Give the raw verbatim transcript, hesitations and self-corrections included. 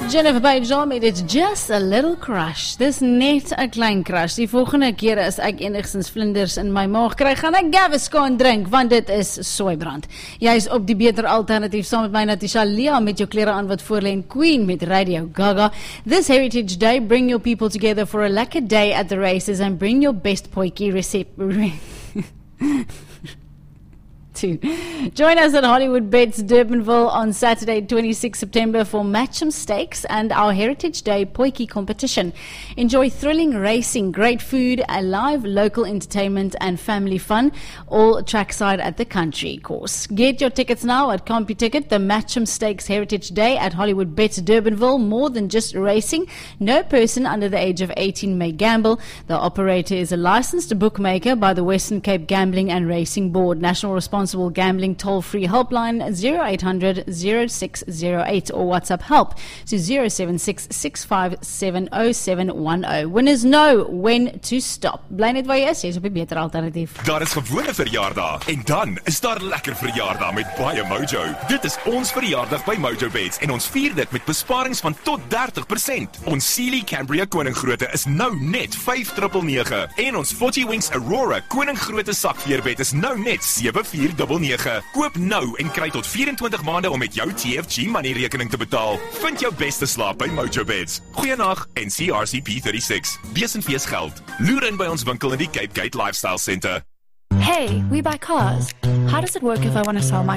Jennifer Page met It's Just a Little Crush. Dis net 'n klein crush. Die volgende keer as ek enigstens vlinders in my maag kry, gaan ek Gaviscon drink, want dit is soeibrand. Jy is op die beter alternatief saam met my Natasha Leah met jou klere aan wat voorlê en Queen met Radio Gaga. This Heritage Day, bring your people together for a lekker day at the races and bring your best potjie recipe. Join us at Hollywood Bets Durbanville on Saturday, twenty-sixth September for Match'em Stakes and our Heritage Day Potjie competition. Enjoy thrilling racing, great food, a live local entertainment and family fun, all trackside at the country course. Get your tickets now at CompuTicket, the Match'em Stakes Heritage Day at Hollywood Bets Durbanville. More than just racing, no person under the age of eighteen may gamble. The operator is a licensed bookmaker by the Western Cape Gambling and Racing Board. National Responsible Gambling toll-free helpline zero eight hundred, zero six zero eight or WhatsApp help to zero seven six, six five seven, zero seven one zero. Winners know when to stop. Bly net waar jy is, jy is op die beter alternatief. Daar is gewone verjaardag en dan is daar lekker verjaardag met baie Mojo. Dit is ons verjaardag by Mojo Bets en ons vier dit met besparings van tot dertig persent. Ons Sealy Cambria Koninggrootte is nou net vyf nege nege en ons Forty Wings Aurora Koninggrootte sakveerbed is nou net sewe vier nege nege. Koop nou en kry tot vyf-en-twintig maande om met jou T F G money rekening te betaal. Vind jou beste slaap by Mojo Beds. Goeienag en C R C P thirty-six. Wees en fees geld. Loer in by ons winkel in die Cape Gate Lifestyle Centre. Hey, we buy cars. How does it work if I want to sell my